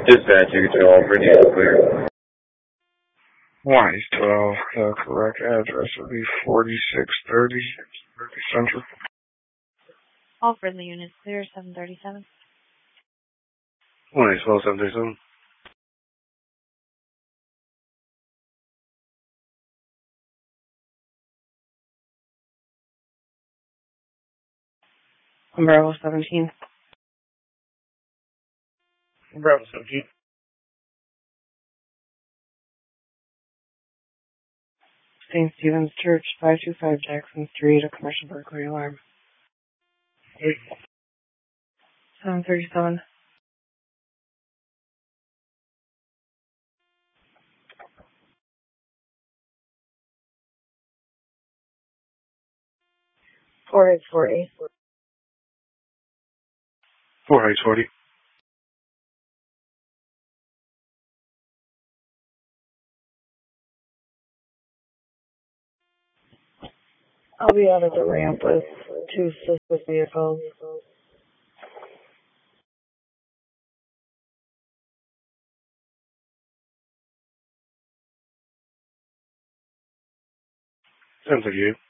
Dispatch, you can tell Brittany is clear. 112, the correct address would be 4630 Central. All friendly units clear, 737. 112, 737. Bravo 17. Bravo 17. St. Stephen's Church, 525 Jackson Street, a commercial burglary alarm. 737. Four eight 4840. I'll be out of the ramp with two suspect vehicles. Sounds like you.